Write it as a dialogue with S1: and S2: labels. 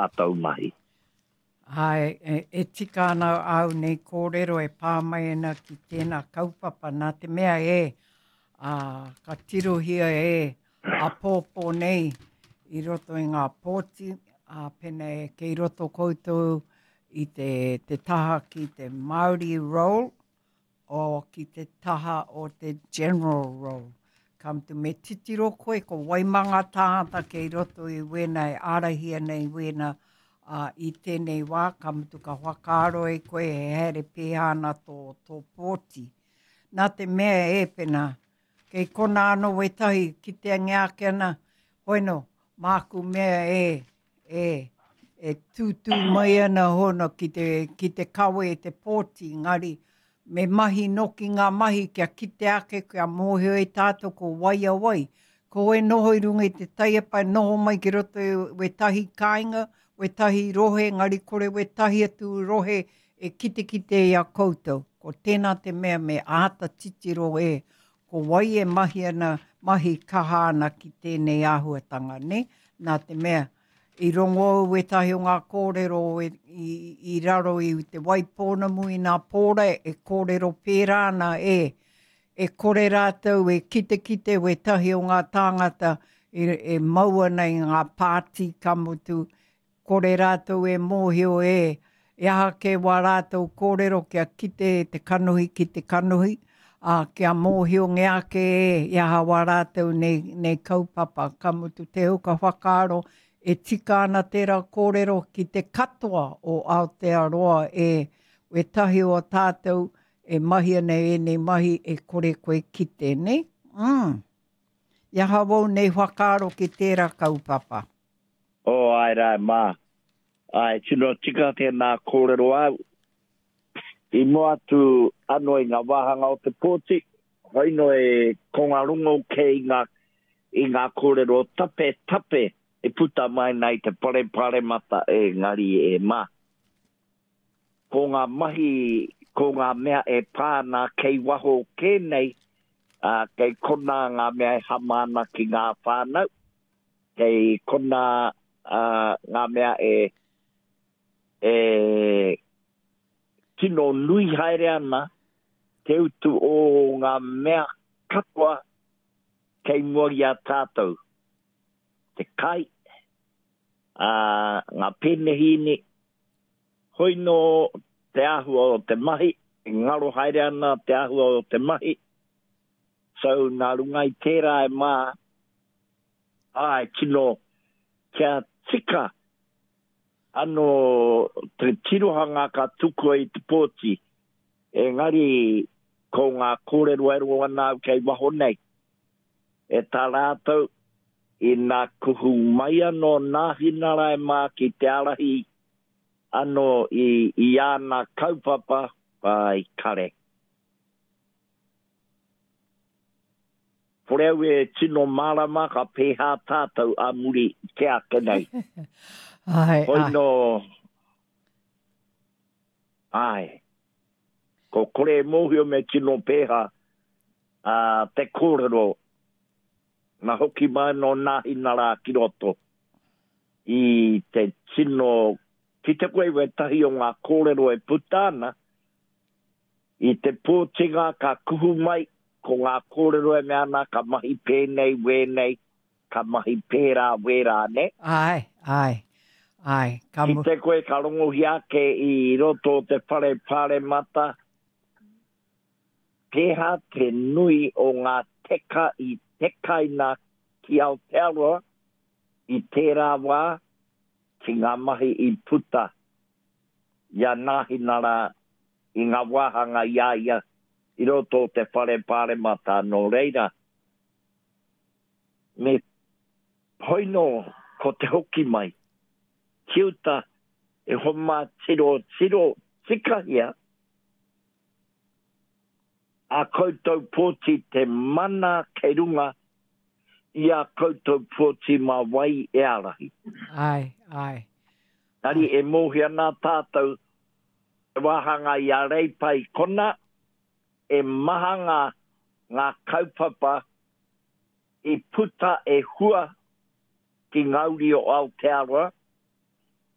S1: atau mahi.
S2: Ai, e tika ana au nei kōrero e pāmaiena ki tēnā kaupapa nā te mea ka tirohia a pōpō nei i roto i ngā pōti, pena kei roto koutou i te taha ki te Māori role o ki te taha o te general role. Kamtu me titiro koe ko waimanga tāngata kei roto i wena e arahia nei wena i tēnei wā, ka mutu ka whakaaro e koe he here pēhana tō pōti. Nā te mea pena, kei kona ano wetahi ki te angeake ana, hoino, māku mea e tūtū mai ana hono ki te kawe e te pōti, ngari, me mahi noki ngā mahi kia kite ake, kia mōhio e tātou ko waia wai. Ko e noho i runga i te taiapai, noho mai ki roto e wetahi kāinga, wetahi rohe, ngari kore wetahi atu rohe e kite i a koutou. Ko tēnā te mea me āta titiro ko wai e mahi ana, mahi kaha ana ki tēnei āhuatanga, ne? Nā te mea, i rongo wetahi o ngā kōrero i raro i te waipōnamu i ngā pōra e kōrero pērāna e kore rātou e kite wetahi o ngā tāngata e maua nei ngā pāti kamutu, kore rātou e mōhio e aha ke wā rātou kōrero kia kite te kanuhi ki te kanuhi, kia mōhio ngeake aha wā rātou nei kaupapa kamutu te huka whakaaro e tika ana tērā kōrero ki te katoa o Aotearoa wetahi o tātou e mahi ana nei mahi e kore koe kite, ne? Iaha wau nei whakaaro ki tērā kaupapa.
S1: Ai rai mā. Ai, tino tika tēnā kōrero au. I mua atu ano i ngā wāhanga o te pōti, hoino e konga rungo kei i ngā kōrero tape, e puta mai nei te pare mata e ngari e mā. Ko ngā mahi, ko ngā mea e pāna kei waho kēnei, kei kona ngā mea e hamana ki ngā whānau, kei kona ngā mea tino nui haere ana, te utu o ngā mea katoa kei mori a tātou. Te kai, ngā penehini, hoino te ahua o te mahi, ngaro haere ana te ahua o te mahi. So, nā rungai tērā e mā, kino, kia tika, ano te tirohanga ka tuku i te pōti, ngari ko ngā kōrero ero ana kei waho nei. E tā rātou, i nā kuhu mai ano nāhina rai mā ki te arahi ano i ana kaupapa pai kare. Poreu e tino marama ka pēhā tātou a muri te ake nei. Hoino, ko kore mōhio me tino pēhā te kōrero na hoki mai no nahi nara ki roto i te tino ki te koe wetahi o ngā kōrero e putana i te pōtinga ka kuhu mai ko ngā kōrero e meana ka mahi pēnei wenei ka mahi pērā wērā ne
S2: ai
S1: ki te koe ka rongo hiake i roto te whare mata pēha te nui o ngā teka i tekaina ki Aotearoa i tērā wā ki ngā mahi i puta ia nahi nara i ngā wāhanga ia i roto te whare mata no reira. Me hoino ko te hoki mai kiuta e homa tiro tikahia a koutou pōti te mana kei runga i a koutou pōti ma wai e arahi.
S2: Ai.
S1: Nari e mōhia nā tātou e wahanga i a reipai kona e mahanga ngā kaupapa i puta e hua ki ngauri o Aotearoa